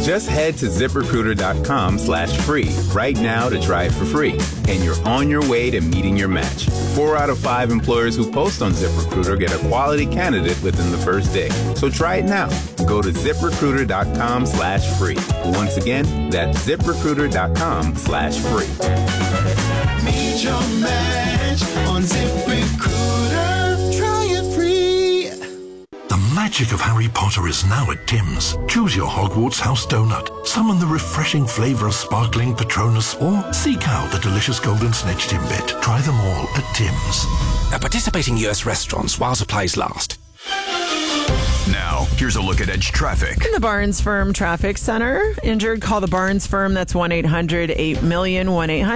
Just head to ZipRecruiter.com/free right now to try it for free. And you're on your way to meeting your match. 4 out of 5 employers who post on ZipRecruiter get a quality candidate within the first day. So try it now. Go to ZipRecruiter.com/free. Once again, that's ZipRecruiter.com/free. Meet your match on ZipRecruiter. Try it free. The magic of Harry Potter is now at Tim's. Choose your Hogwarts house donut, summon the refreshing flavour of sparkling Patronus, or seek out the delicious golden snitch Timbit. Try them all at Tim's. At participating US restaurants while supplies last. Now, here's a look at Edge traffic. In the Barnes Firm Traffic Center. Injured, call the Barnes Firm. That's 1-800-8-MILLION,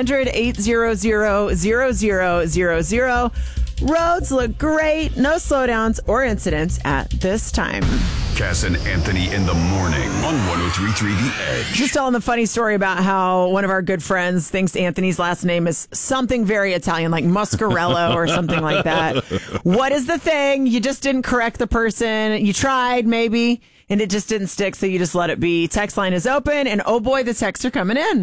1-800-800-0000. Roads look great. No slowdowns or incidents at this time. Cass and Anthony in the morning on 103.3 The Edge. Just telling the funny story about how one of our good friends thinks Anthony's last name is something very Italian, like Muscarello or something like that. What is the thing? You just didn't correct the person. You tried, maybe, and it just didn't stick, so you just let it be. Text line is open, and oh boy, the texts are coming in.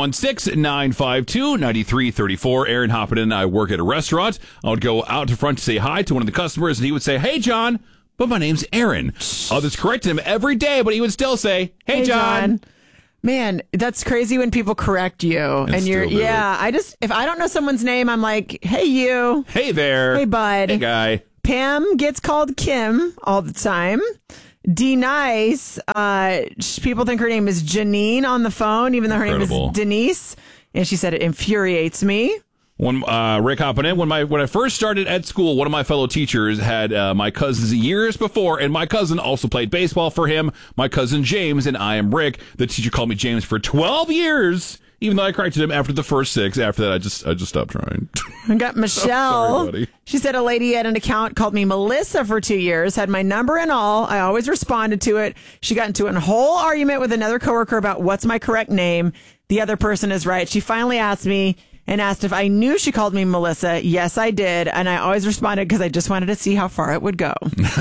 716-952-9334. Aaron Hoppin and I work at a restaurant. I would go out to front to say hi to one of the customers, and he would say, "Hey, John, but my name's Aaron." Others corrected him every day, but he would still say, "Hey, John." Man, that's crazy when people correct you. And you're, if I don't know someone's name, I'm like, "Hey, you. Hey there. Hey, bud. Hey, guy." Pam gets called Kim all the time. D Nice, people think her name is Janine on the phone, even though her name is Denise. And she said it infuriates me. When Rick hopping in, when I first started at school, one of my fellow teachers had my cousins years before, and my cousin also played baseball for him. My cousin James, and I am Rick. The teacher called me James for 12 years, even though I corrected him after the first 6. After that, I just stopped trying. I got Michelle. Sorry, buddy. She said a lady at an account called me Melissa for 2 years, had my number and all. I always responded to it. She got into a whole argument with another coworker about what's my correct name. The other person is right. She finally asked me and asked if I knew she called me Melissa. Yes, I did. And I always responded because I just wanted to see how far it would go.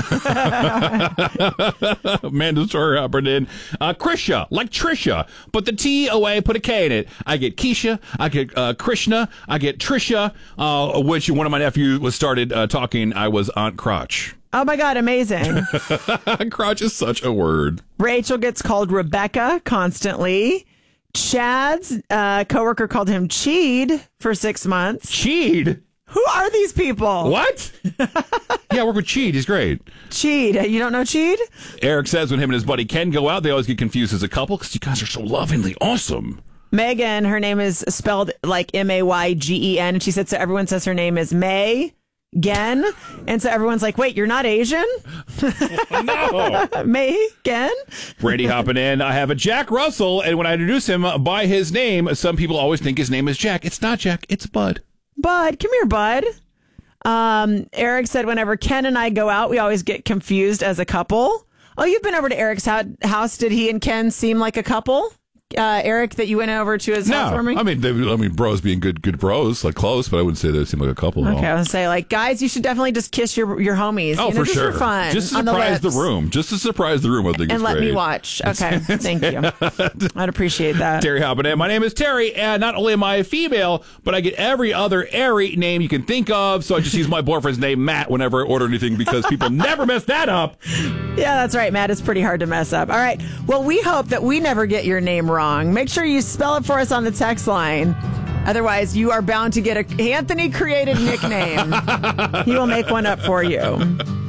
Amanda Story hoppered in. Krisha, like Trisha, but the T away, put a K in it. I get Keisha, I get Krishna, I get Trisha, which one of my nephews was started talking, I was Aunt Crotch. Oh my God, amazing. Crotch is such a word. Rachel gets called Rebecca constantly. Chad's coworker called him Cheed for 6 months. Cheed? Who are these people? What? Yeah, I work with Cheed. He's great. Cheed. You don't know Cheed? Eric says when him and his buddy Ken go out, they always get confused as a couple because you guys are so lovingly awesome. Megan, her name is spelled like Maygen, and she said so everyone says her name is May. Gen, and so everyone's like, "Wait, you're not Asian?" No, Megan. Brandy hopping in. I have a Jack Russell, and when I introduce him by his name, some people always think his name is Jack. It's not Jack. It's Bud. Bud, come here, Bud. Eric said whenever Ken and I go out, we always get confused as a couple. Oh, you've been over to Eric's house. Did he and Ken seem like a couple? Eric, that you went over to his house for me? I mean, bros being good bros, like close, but I wouldn't say they seem like a couple at all. Okay, I was say, like, guys, you should definitely just kiss your homies. Oh, for just sure. For fun. Just to surprise the room. Just to surprise the room, I think and it's let great. me watch. Okay, thank you. I'd appreciate that. Terry hopping in. My name is Terry, and not only am I a female, but I get every other airy name you can think of, so I just use my boyfriend's name, Matt, whenever I order anything, because people never mess that up. Yeah, that's right, Matt. It's pretty hard to mess up. All right. Well, we hope that we never get your name wrong. Make sure you spell it for us on the text line. Otherwise, you are bound to get a Anthony-created nickname. He will make one up for you.